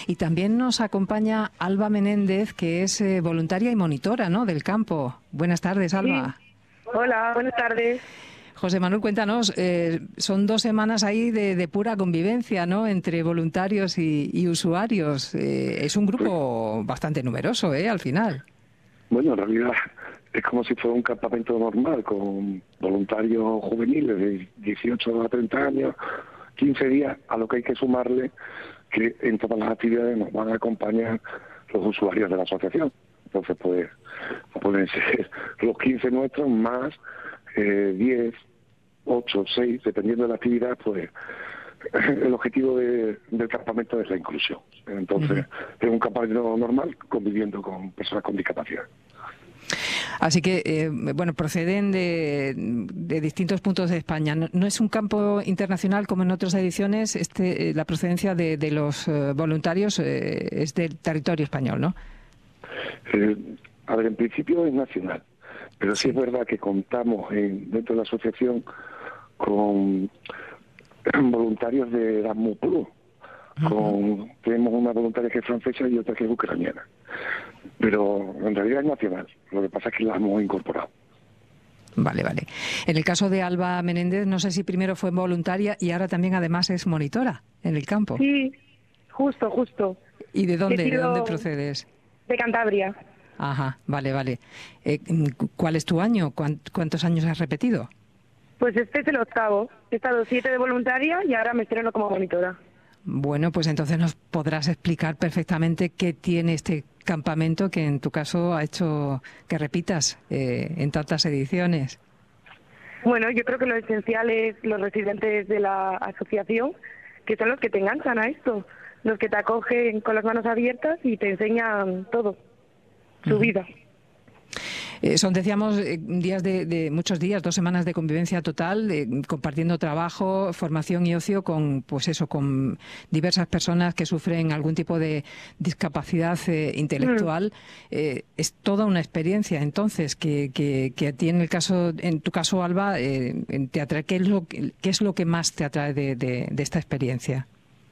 Y también nos acompaña Alba Menéndez, que es voluntaria y monitora, ¿no?, del campo. Buenas tardes, Alba. Sí. Hola, buenas tardes. José Manuel, cuéntanos, son 2 semanas ahí de pura convivencia, ¿no?, entre voluntarios y usuarios. Es un grupo bastante numeroso, al final. Bueno, en realidad es como si fuera un campamento normal, con voluntarios juveniles de 18 a 30 años, 15 días, a lo que hay que sumarle que en todas las actividades nos van a acompañar los usuarios de la asociación. Entonces, pues, pueden ser los 15 nuestros más 10, 8, 6, dependiendo de la actividad, pues el objetivo del campamento es la inclusión. Entonces, es un campamento normal conviviendo con personas con discapacidad. Así que, bueno, proceden de distintos puntos de España. No es un campo internacional como en otras ediciones. La procedencia de los voluntarios es del territorio español, ¿no? A ver, en principio es nacional, pero sí es verdad que contamos dentro de la asociación con voluntarios de Erasmus Plus. Tenemos una voluntaria que es francesa y otra que es ucraniana. Pero en realidad es nacional. Lo que pasa es que la hemos incorporado. Vale. En el caso de Alba Menéndez, no sé si primero fue voluntaria y ahora también además es monitora en el campo. Sí, justo. ¿Y de dónde procedes? De Cantabria. Ajá, vale. ¿Cuál es tu año? ¿Cuántos años has repetido? Pues este es el 8º. He estado 7 de voluntaria y ahora me estreno como monitora. Bueno, pues entonces nos podrás explicar perfectamente qué tiene este campamento que en tu caso ha hecho que repitas en tantas ediciones. Bueno, yo creo que lo esencial es los residentes de la asociación, que son los que te enganchan a esto, los que te acogen con las manos abiertas y te enseñan todo, su vida. Son, decíamos, días muchos días, 2 semanas de convivencia total, compartiendo trabajo, formación y ocio con diversas personas que sufren algún tipo de discapacidad intelectual. Es toda una experiencia, entonces, que a ti en tu caso, Alba, te atrae. ¿Qué es lo que más te atrae de esta experiencia?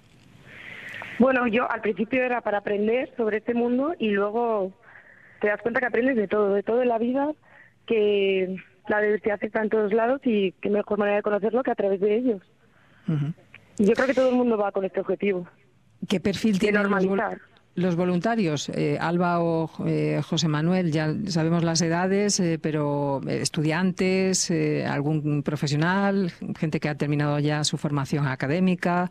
Bueno, yo al principio era para aprender sobre este mundo y luego te das cuenta que aprendes de todo en la vida, que la diversidad está en todos lados y qué mejor manera de conocerlo que a través de ellos. Y yo creo que todo el mundo va con este objetivo. ¿Qué perfil tienen los voluntarios? Alba o José Manuel, ya sabemos las edades, pero estudiantes, algún profesional, gente que ha terminado ya su formación académica.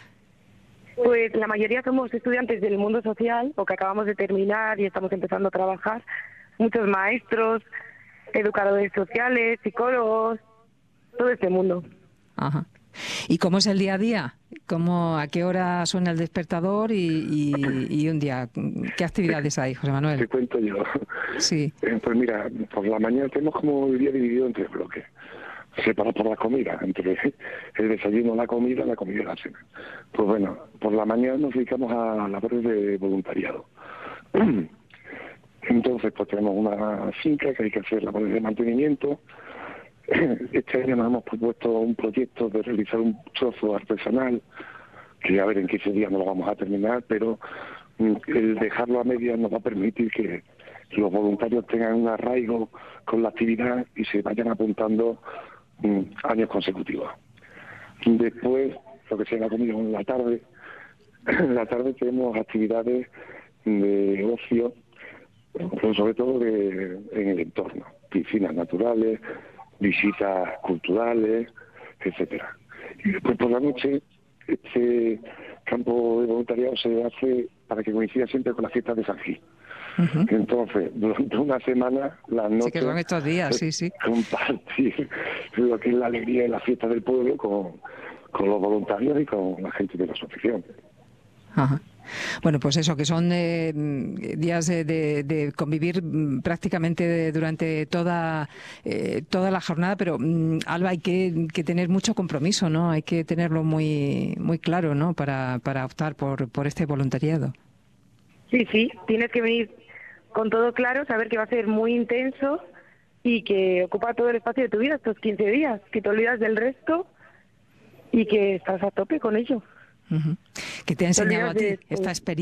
Pues la mayoría somos estudiantes del mundo social o que acabamos de terminar y estamos empezando a trabajar. Muchos maestros, educadores sociales, psicólogos, todo este mundo. Ajá. ¿Y cómo es el día a día? ¿A qué hora suena el despertador y un día? ¿Qué actividades hay, José Manuel? Te cuento yo. Sí. Pues mira, por la mañana tenemos como el día dividido en 3 bloques. Separado por la comida, entre el desayuno, la comida y la cena. Pues bueno, por la mañana nos dedicamos a labores de voluntariado. Entonces, pues tenemos una finca que hay que hacer labores de mantenimiento. Este año nos hemos propuesto un proyecto de realizar un chozo artesanal, que a ver en 15 días no lo vamos a terminar, pero el dejarlo a medias nos va a permitir que los voluntarios tengan un arraigo con la actividad y se vayan apuntando años consecutivos. Después, lo que se ha comido en la tarde, tenemos actividades de ocio, pero sobre todo en el entorno, piscinas naturales, visitas culturales, etcétera. Y después por la noche, este campo de voluntariado se hace para que coincida siempre con las fiestas de San Gil. Entonces, durante una semana, las noches... Sí, que son estos días, sí. Compartir lo que es la alegría de la fiesta del pueblo con los voluntarios y con la gente de la asociación. Ajá. Bueno, pues eso, que son días de convivir prácticamente durante toda la jornada, pero Alba, hay que tener mucho compromiso, ¿no? Hay que tenerlo muy claro, ¿no? Para optar por este voluntariado. Sí, tienes que venir con todo claro, saber que va a ser muy intenso y que ocupa todo el espacio de tu vida estos 15 días, que te olvidas del resto y que estás a tope con ello. ¿Qué te ha enseñado a ti esta experiencia?